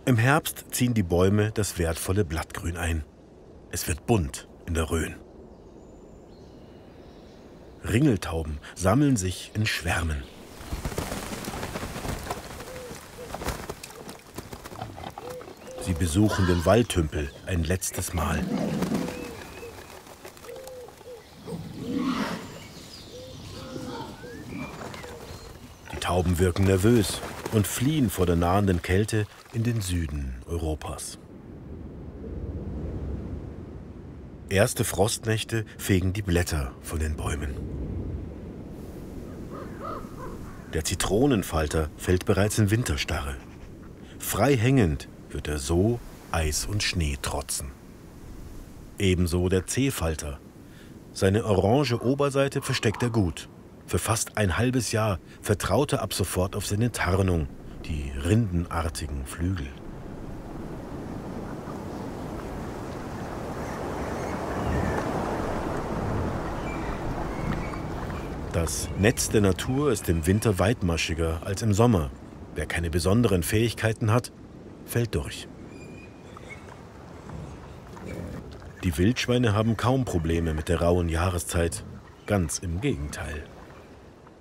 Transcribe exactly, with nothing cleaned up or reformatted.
Im Herbst ziehen die Bäume das wertvolle Blattgrün ein. Es wird bunt in der Rhön. Ringeltauben sammeln sich in Schwärmen. Sie besuchen den Waldtümpel ein letztes Mal. Die Tauben wirken nervös und fliehen vor der nahenden Kälte in den Süden Europas. Erste Frostnächte fegen die Blätter von den Bäumen. Der Zitronenfalter fällt bereits in Winterstarre. Frei hängend wird er so Eis und Schnee trotzen. Ebenso der Zehfalter. Seine orange Oberseite versteckt er gut. Für fast ein halbes Jahr vertraut er ab sofort auf seine Tarnung, die rindenartigen Flügel. Das Netz der Natur ist im Winter weitmaschiger als im Sommer. Wer keine besonderen Fähigkeiten hat, fällt durch. Die Wildschweine haben kaum Probleme mit der rauen Jahreszeit. Ganz im Gegenteil.